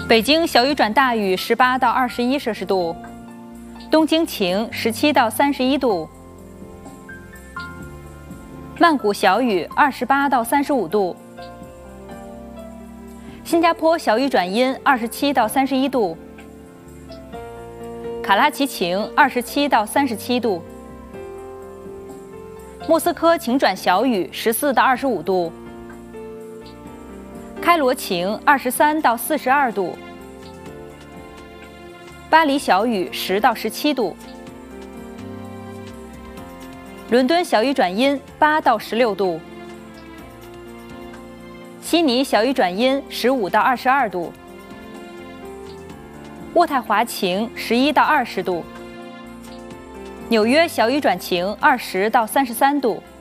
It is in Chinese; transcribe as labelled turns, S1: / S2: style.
S1: 北京小雨转大雨18到21摄氏度，东京晴17到31度，曼谷小雨28到35度，新加坡小雨转阴27到31度，卡拉奇晴27到37度，莫斯科晴转小雨14到25度，开罗晴23到42度，巴黎小雨10到17度，伦敦小雨转阴8到16度，悉尼小雨转阴15到22度，渥太华晴11到20度，纽约小雨转晴20到33度。